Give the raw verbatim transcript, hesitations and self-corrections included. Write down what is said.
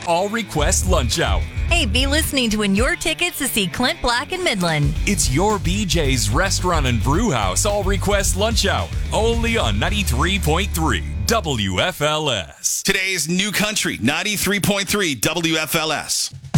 All Request Lunch Hour. Hey, be listening to win your tickets to see Clint Black in Midland. It's your B J's Restaurant and Brew House All Request Lunch Hour. Only on ninety-three point three W F L S. Today's New Country, ninety-three point three W F L S.